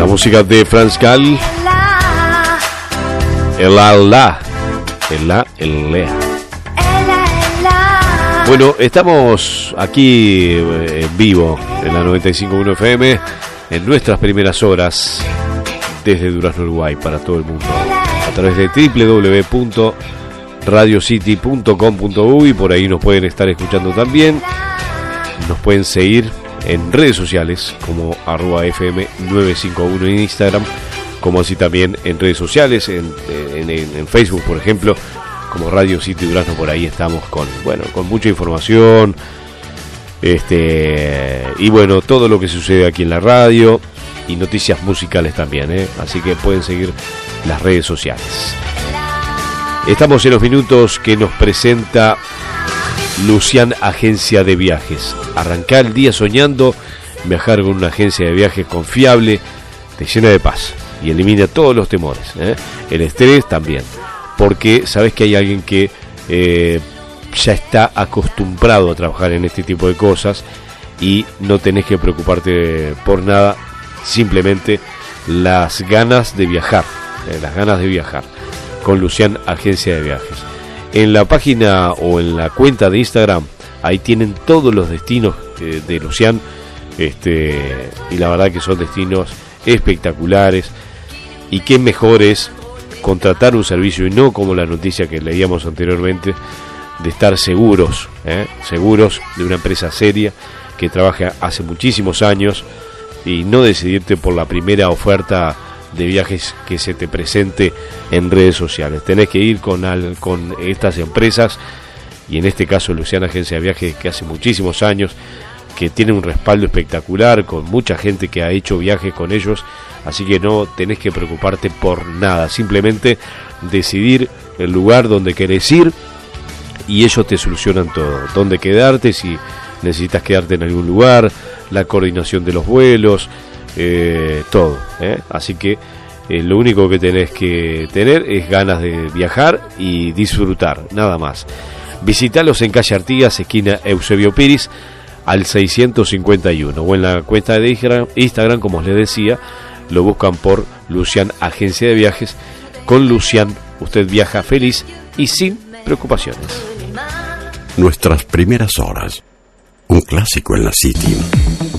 La música de Franz Gall. El Lea. Bueno, estamos aquí en vivo en la 95.1 FM en nuestras primeras horas desde Durazno, Uruguay, para todo el mundo, a través de www.radiocity.com.uy, y por ahí nos pueden estar escuchando también. Nos pueden seguir en redes sociales como @FM951 en Instagram, como así también en redes sociales, en Facebook, por ejemplo, como Radio City Durazno. Por ahí estamos con mucha información, y bueno, todo lo que sucede aquí en la radio y noticias musicales también, así que pueden seguir las redes sociales. Estamos en los minutos que nos presenta Lucian Agencia de Viajes. Arrancar el día soñando, viajar con una agencia de viajes confiable, te llena de paz y elimina todos los temores, el estrés también, porque sabes que hay alguien que ya está acostumbrado a trabajar en este tipo de cosas y no tenés que preocuparte por nada, simplemente las ganas de viajar, con Lucian Agencia de Viajes. En la página o en la cuenta de Instagram, ahí tienen todos los destinos de Lucian, y la verdad que son destinos espectaculares, y qué mejor es contratar un servicio y no como la noticia que leíamos anteriormente, de estar seguros de una empresa seria que trabaja hace muchísimos años, y no decidirte por la primera oferta de viajes que se te presente en redes sociales. Tenés que ir con estas empresas, y en este caso Lucian Agencia de Viajes, que hace muchísimos años, que tiene un respaldo espectacular, con mucha gente que ha hecho viajes con ellos, así que no tenés que preocuparte por nada, simplemente decidir el lugar donde querés ir y ellos te solucionan todo, dónde quedarte, si necesitas quedarte en algún lugar, la coordinación de los vuelos, todo, así que lo único que tenés que tener es ganas de viajar y disfrutar, nada más. Visitalos en calle Artigas, esquina Eusebio Piris, al 651, o en la cuenta de Instagram, como les decía, lo buscan por Lucian Agencia de Viajes. Con Lucian usted viaja feliz y sin preocupaciones. Nuestras primeras horas, un clásico en la City.